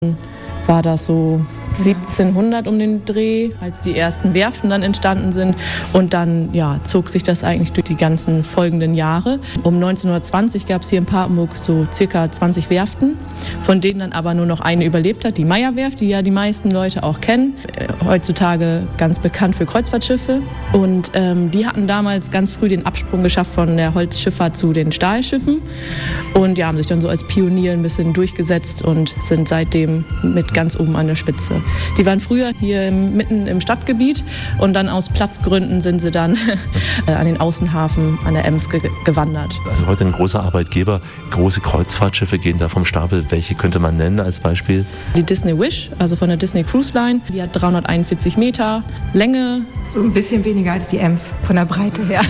war das so 1700 um den Dreh, als die ersten Werften dann entstanden sind. Und dann zog sich das eigentlich durch die ganzen folgenden Jahre. Um 1920 gab es hier in Papenburg so circa 20 Werften, von denen dann aber nur noch eine überlebt hat, die Meyer-Werft, die ja die meisten Leute auch kennen. Heutzutage ganz bekannt für Kreuzfahrtschiffe. Und die hatten damals ganz früh den Absprung geschafft von der Holzschifffahrt zu den Stahlschiffen. Und die haben sich dann so als Pionier ein bisschen durchgesetzt und sind seitdem mit ganz oben an der Spitze. Die waren früher hier mitten im Stadtgebiet und dann aus Platzgründen sind sie dann an den Außenhafen an der Ems gewandert. Also heute ein großer Arbeitgeber, große Kreuzfahrtschiffe gehen da vom Stapel. Welche könnte man nennen als Beispiel? Die Disney Wish, also von der Disney Cruise Line, die hat 341 Meter Länge. So ein bisschen weniger als die Ems von der Breite her.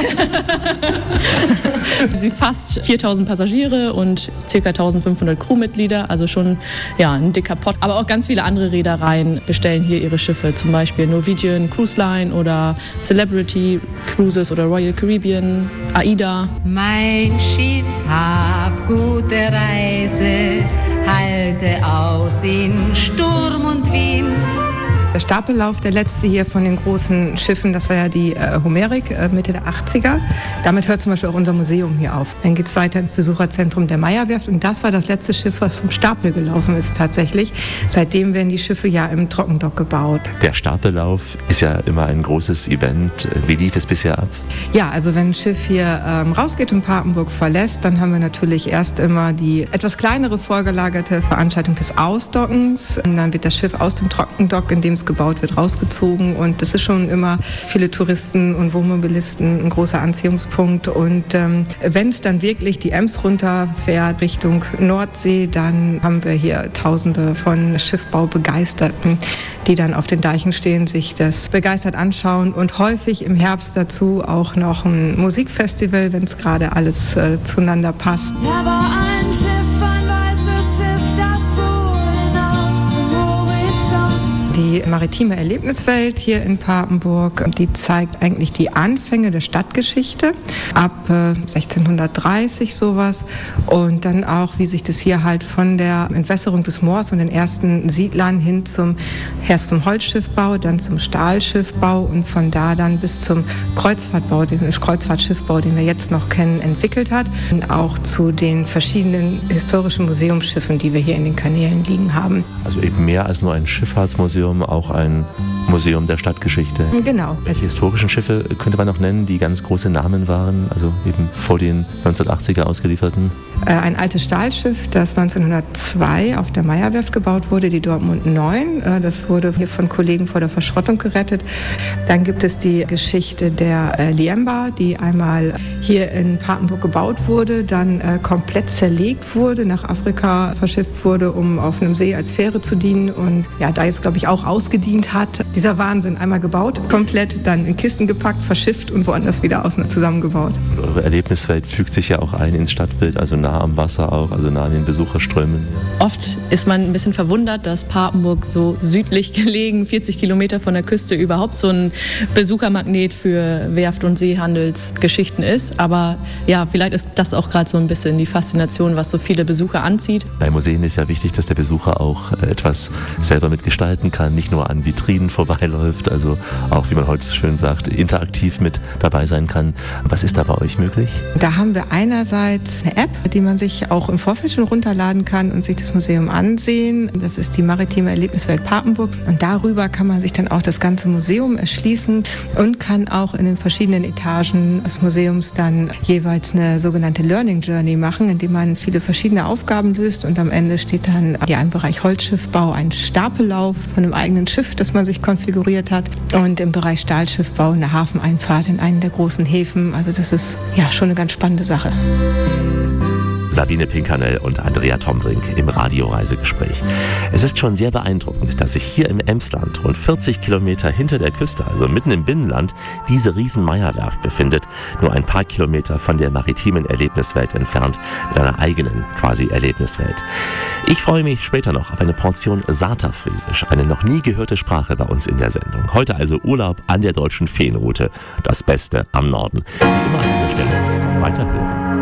Sie fasst 4000 Passagiere und ca. 1500 Crewmitglieder, also schon ein dicker Pott. Aber auch ganz viele andere Reedereien bestellen hier ihre Schiffe, zum Beispiel Norwegian Cruise Line oder Celebrity Cruises oder Royal Caribbean, AIDA. Mein Schiff hab gute Reise, halte aus in Sturm und Wind. Der Stapellauf, der letzte hier von den großen Schiffen, das war ja die Homerik Mitte der 80er. Damit hört zum Beispiel auch unser Museum hier auf. Dann geht es weiter ins Besucherzentrum der Meyer-Werft und das war das letzte Schiff, was vom Stapel gelaufen ist tatsächlich. Seitdem werden die Schiffe ja im Trockendock gebaut. Der Stapellauf ist ja immer ein großes Event. Wie lief es bisher ab? Ja, also wenn ein Schiff hier rausgeht und Papenburg verlässt, dann haben wir natürlich erst immer die etwas kleinere vorgelagerte Veranstaltung des Ausdockens. Und dann wird das Schiff aus dem Trockendock, in dem es gebaut wird, rausgezogen und das ist schon immer viele Touristen und Wohnmobilisten ein großer Anziehungspunkt und wenn es dann wirklich die Ems runterfährt Richtung Nordsee, dann haben wir hier Tausende von Schiffbaubegeisterten, die dann auf den Deichen stehen, sich das begeistert anschauen und häufig im Herbst dazu auch noch ein Musikfestival, wenn es gerade alles zueinander passt. Da war ein Schiff, ein weißes Schiff, das fuhr hinaus zum Horizont. Die maritime Erlebniswelt hier in Papenburg, die zeigt eigentlich die Anfänge der Stadtgeschichte ab 1630 sowas und dann auch, wie sich das hier halt von der Entwässerung des Moors und den ersten Siedlern erst zum Holzschiffbau, dann zum Stahlschiffbau und von da dann bis zum Kreuzfahrtschiffbau, den wir jetzt noch kennen, entwickelt hat und auch zu den verschiedenen historischen Museumsschiffen, die wir hier in den Kanälen liegen haben. Also eben mehr als nur ein Schifffahrtsmuseum, auch ein Museum der Stadtgeschichte. Genau. Welche historischen Schiffe könnte man noch nennen, die ganz große Namen waren, also eben vor den 1980er ausgelieferten? Ein altes Stahlschiff, das 1902 auf der Meyer-Werft gebaut wurde, die Dortmund 9. Das wurde hier von Kollegen vor der Verschrottung gerettet. Dann gibt es die Geschichte der Liemba, die einmal hier in Papenburg gebaut wurde, dann komplett zerlegt wurde, nach Afrika verschifft wurde, um auf einem See als Fähre zu dienen und da jetzt, glaube ich, auch ausgedient hat. Dieser Wahnsinn, einmal gebaut, komplett, dann in Kisten gepackt, verschifft und woanders wieder zusammengebaut. Und eure Erlebniswelt fügt sich ja auch ein ins Stadtbild, also nah am Wasser auch, also nah an den Besucherströmen. Oft ist man ein bisschen verwundert, dass Papenburg so südlich gelegen, 40 Kilometer von der Küste, überhaupt so ein Besuchermagnet für Werft- und Seehandelsgeschichten ist. Aber vielleicht ist das auch gerade so ein bisschen die Faszination, was so viele Besucher anzieht. Bei Museen ist ja wichtig, dass der Besucher auch etwas selber mitgestalten kann, nicht nur an Vitrinen vorbeiläuft, also auch, wie man heute schön sagt, interaktiv mit dabei sein kann. Was ist da bei euch möglich? Da haben wir einerseits eine App, die man sich auch im Vorfeld schon runterladen kann und sich das Museum ansehen. Das ist die maritime Erlebniswelt Papenburg und darüber kann man sich dann auch das ganze Museum erschließen und kann auch in den verschiedenen Etagen des Museums dann jeweils eine sogenannte Learning Journey machen, indem man viele verschiedene Aufgaben löst und am Ende steht dann im Bereich Holzschiffbau ein Stapellauf von einem eigenen Schiff, das man sich konfiguriert hat und im Bereich Stahlschiffbau eine Hafeneinfahrt in einen der großen Häfen. Also das ist schon eine ganz spannende Sache. Sabine Pinkernel und Andrea Tombrink im Radioreisegespräch. Es ist schon sehr beeindruckend, dass sich hier im Emsland, rund 40 Kilometer hinter der Küste, also mitten im Binnenland, diese Riesen-Meyer-Werft befindet, nur ein paar Kilometer von der maritimen Erlebniswelt entfernt, mit einer eigenen quasi Erlebniswelt. Ich freue mich später noch auf eine Portion Saterfriesisch, eine noch nie gehörte Sprache bei uns in der Sendung. Heute also Urlaub an der deutschen Feenroute, das Beste am Norden. Wie immer an dieser Stelle, auf Weiterhören.